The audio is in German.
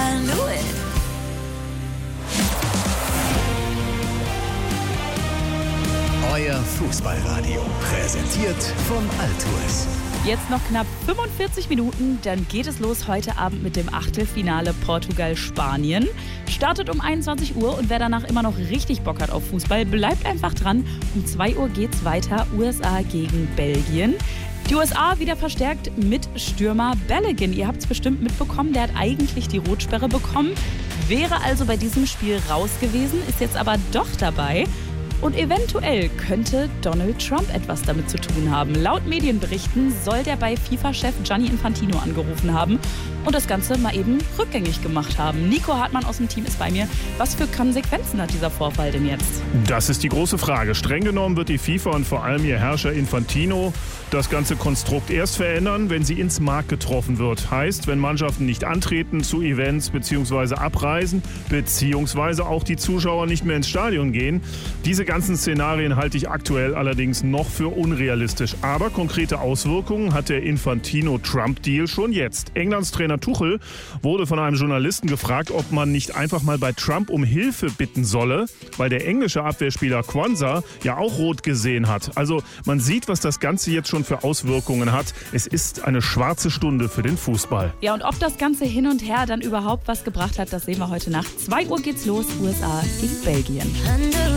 I knew it. Euer Fußballradio, präsentiert von Altours. Jetzt noch knapp 45 Minuten, dann geht es los heute Abend mit dem Achtelfinale Portugal-Spanien. Startet um 21 Uhr und wer danach immer noch richtig Bock hat auf Fußball, bleibt einfach dran. Um 2 Uhr geht's weiter, USA gegen Belgien. Die USA wieder verstärkt mit Stürmer Balogun. Ihr habt es bestimmt mitbekommen, der hat eigentlich die Rotsperre bekommen, wäre also bei diesem Spiel raus gewesen, ist jetzt aber doch dabei. Und eventuell könnte Donald Trump etwas damit zu tun haben. Laut Medienberichten soll der bei FIFA-Chef Gianni Infantino angerufen haben und das Ganze mal eben rückgängig gemacht haben. Nico Hartmann aus dem Team ist bei mir. Was für Konsequenzen hat dieser Vorfall denn jetzt? Das ist die große Frage. Streng genommen wird die FIFA und vor allem ihr Herrscher Infantino das ganze Konstrukt erst verändern, wenn sie ins Mark getroffen wird. Heißt, wenn Mannschaften nicht antreten zu Events bzw. abreisen, beziehungsweise auch die Zuschauer nicht mehr ins Stadion gehen. Diese ganzen Szenarien halte ich aktuell allerdings noch für unrealistisch. Aber konkrete Auswirkungen hat der Infantino-Trump-Deal schon jetzt. Englands Trainer Tuchel wurde von einem Journalisten gefragt, ob man nicht einfach mal bei Trump um Hilfe bitten solle, weil der englische Abwehrspieler Quansah ja auch rot gesehen hat. Also man sieht, was das Ganze jetzt schon für Auswirkungen hat. Es ist eine schwarze Stunde für den Fußball. Ja, und ob das Ganze hin und her dann überhaupt was gebracht hat, das sehen wir heute Nacht. 2 Uhr geht's los, USA gegen Belgien.